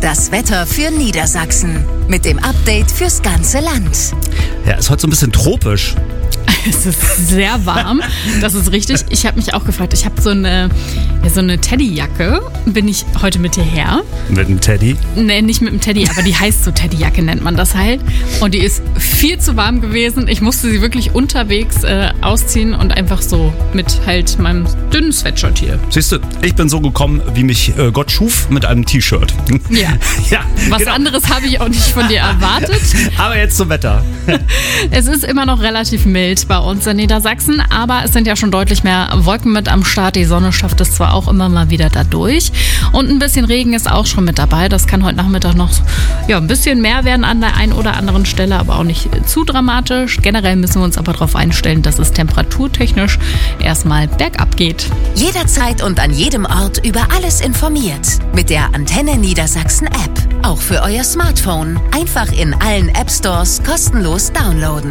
Das Wetter für Niedersachsen mit dem Update fürs ganze Land. Ja, ist heute so ein bisschen tropisch. Es ist sehr warm, das ist richtig. Ich habe mich auch gefragt, ich habe so eine Teddyjacke, bin ich heute mit hierher. Mit einem Teddy? Nee, nicht mit einem Teddy, aber die heißt so Teddyjacke, nennt man das halt. Und die ist viel zu warm gewesen. Ich musste sie wirklich unterwegs ausziehen und einfach so mit halt meinem dünnen Sweatshirt hier. Siehst du, ich bin so gekommen, wie mich Gott schuf, mit einem T-Shirt. Ja, was genau. Anderes habe ich auch nicht von dir erwartet. Aber jetzt zum Wetter. Es ist immer noch relativ mild bei uns in Niedersachsen, aber es sind ja schon deutlich mehr Wolken mit am Start. Die Sonne schafft es zwar auch immer mal wieder da durch und ein bisschen Regen ist auch schon mit dabei. Das kann heute Nachmittag noch ein bisschen mehr werden an der einen oder anderen Stelle, aber auch nicht zu dramatisch. Generell müssen wir uns aber darauf einstellen, dass es temperaturtechnisch erstmal bergab geht. Jederzeit und an jedem Ort über alles informiert. Mit der Antenne Niedersachsen App. Auch für euer Smartphone. Einfach in allen App Stores kostenlos downloaden.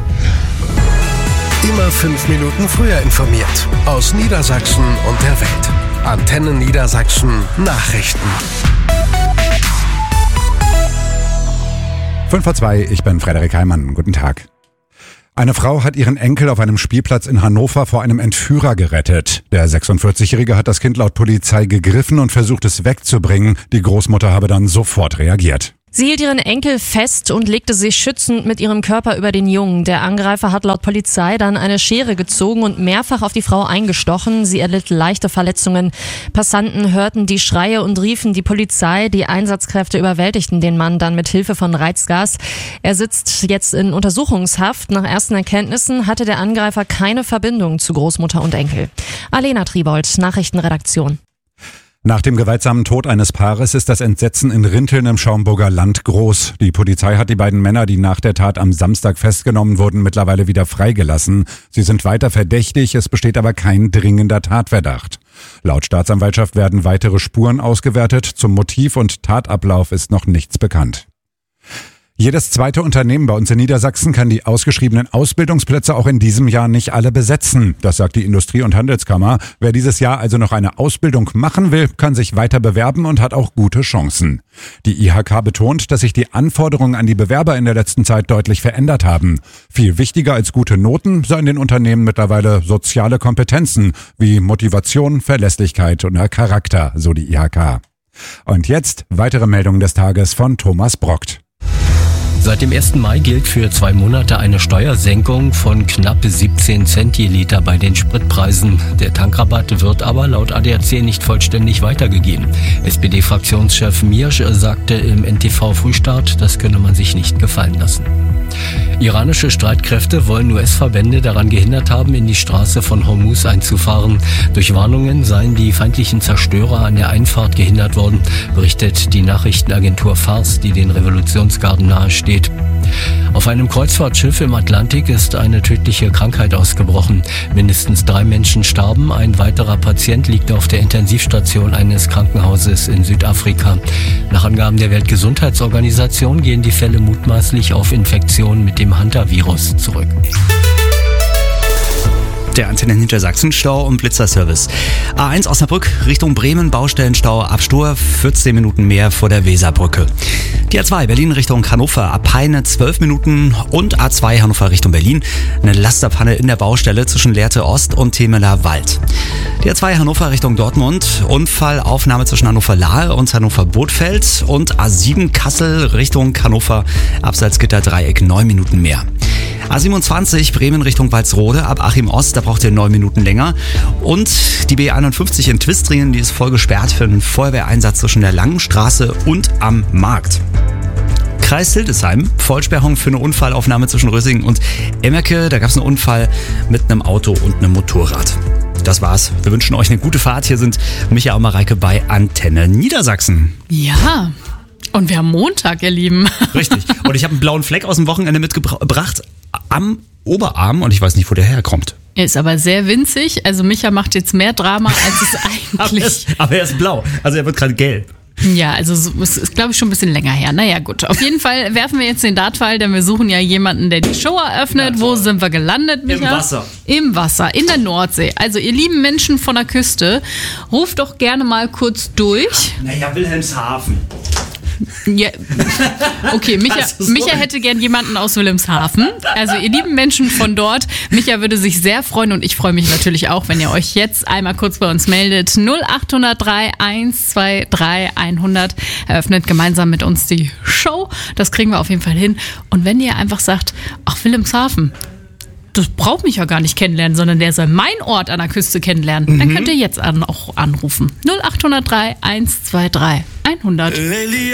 Immer 5 Minuten früher informiert. Aus Niedersachsen und der Welt. Antenne Niedersachsen Nachrichten. 5:02, ich bin Frederik Heimann. Guten Tag. Eine Frau hat ihren Enkel auf einem Spielplatz in Hannover vor einem Entführer gerettet. Der 46-Jährige hat das Kind laut Polizei gegriffen und versucht, es wegzubringen. Die Großmutter habe dann sofort reagiert. Sie hielt ihren Enkel fest und legte sich schützend mit ihrem Körper über den Jungen. Der Angreifer hat laut Polizei dann eine Schere gezogen und mehrfach auf die Frau eingestochen. Sie erlitt leichte Verletzungen. Passanten hörten die Schreie und riefen die Polizei. Die Einsatzkräfte überwältigten den Mann dann mit Hilfe von Reizgas. Er sitzt jetzt in Untersuchungshaft. Nach ersten Erkenntnissen hatte der Angreifer keine Verbindung zu Großmutter und Enkel. Alena Triebold, Nachrichtenredaktion. Nach dem gewaltsamen Tod eines Paares ist das Entsetzen in Rinteln im Schaumburger Land groß. Die Polizei hat die beiden Männer, die nach der Tat am Samstag festgenommen wurden, mittlerweile wieder freigelassen. Sie sind weiter verdächtig, es besteht aber kein dringender Tatverdacht. Laut Staatsanwaltschaft werden weitere Spuren ausgewertet. Zum Motiv und Tatablauf ist noch nichts bekannt. Jedes zweite Unternehmen bei uns in Niedersachsen kann die ausgeschriebenen Ausbildungsplätze auch in diesem Jahr nicht alle besetzen. Das sagt die Industrie- und Handelskammer. Wer dieses Jahr also noch eine Ausbildung machen will, kann sich weiter bewerben und hat auch gute Chancen. Die IHK betont, dass sich die Anforderungen an die Bewerber in der letzten Zeit deutlich verändert haben. Viel wichtiger als gute Noten seien den Unternehmen mittlerweile soziale Kompetenzen wie Motivation, Verlässlichkeit und Charakter, so die IHK. Und jetzt weitere Meldungen des Tages von Thomas Brockt. Seit dem 1. Mai gilt für 2 Monate eine Steuersenkung von knapp 17 Centiliter bei den Spritpreisen. Der Tankrabatt wird aber laut ADAC nicht vollständig weitergegeben. SPD-Fraktionschef Miersch sagte im NTV-Frühstart, das könne man sich nicht gefallen lassen. Iranische Streitkräfte wollen US-Verbände daran gehindert haben, in die Straße von Hormuz einzufahren. Durch Warnungen seien die feindlichen Zerstörer an der Einfahrt gehindert worden, berichtet die Nachrichtenagentur Fars, die den Revolutionsgarden nahesteht. Auf einem Kreuzfahrtschiff im Atlantik ist eine tödliche Krankheit ausgebrochen. Mindestens 3 Menschen starben, ein weiterer Patient liegt auf der Intensivstation eines Krankenhauses in Südafrika. Nach Angaben der Weltgesundheitsorganisation gehen die Fälle mutmaßlich auf Infektionen mit dem Hantavirus zurück. Der Antenne Niedersachsen Stau- und Blitzerservice. A1 Osnabrück Richtung Bremen, Baustellenstau ab Stur, 14 Minuten mehr vor der Weserbrücke. Die A2 Berlin Richtung Hannover ab Peine 12 Minuten und A2 Hannover Richtung Berlin. Eine Lasterpanne in der Baustelle zwischen Lehrte Ost und Themeler Wald. Die A2 Hannover Richtung Dortmund, Unfallaufnahme zwischen Hannover Lahe und Hannover Bothfeld und A7 Kassel Richtung Hannover, Absalzgitter Dreieck 9 Minuten mehr. A27 Bremen Richtung Walsrode ab Achim Ost, da braucht ihr 9 Minuten länger. Und die B51 in Twistringen, die ist voll gesperrt für einen Feuerwehreinsatz zwischen der Langen Straße und am Markt. Kreis Hildesheim, Vollsperrung für eine Unfallaufnahme zwischen Rösingen und Emmerke. Da gab es einen Unfall mit einem Auto und einem Motorrad. Das war's. Wir wünschen euch eine gute Fahrt. Hier sind Micha und Mareike bei Antenne Niedersachsen. Ja, und wir haben Montag, ihr Lieben. Richtig. Und ich habe einen blauen Fleck aus dem Wochenende mitgebracht am Oberarm und ich weiß nicht, wo der herkommt. Er ist aber sehr winzig. Also Micha macht jetzt mehr Drama, als es eigentlich... aber er ist blau. Also er wird gerade gelb. Ja, also es ist, glaube ich, schon ein bisschen länger her. Naja, gut. Auf jeden Fall werfen wir jetzt den Dartpfeil, denn wir suchen ja jemanden, der die Show eröffnet. Ja, wo sind wir gelandet, Micha? Im Wasser. Im Wasser, in der Nordsee. Also ihr lieben Menschen von der Küste, ruft doch gerne mal kurz durch. Naja, Wilhelmshaven. Ja. Okay, Micha hätte gern jemanden aus Wilhelmshaven. Also ihr lieben Menschen von dort, Micha würde sich sehr freuen und ich freue mich natürlich auch, wenn ihr euch jetzt einmal kurz bei uns meldet. 0803 123 100. Eröffnet gemeinsam mit uns die Show. Das kriegen wir auf jeden Fall hin. Und wenn ihr einfach sagt, ach, Wilhelmshaven, das braucht mich ja gar nicht kennenlernen, sondern der soll meinen Ort an der Küste kennenlernen, dann könnt ihr jetzt auch anrufen. 0803 123 100.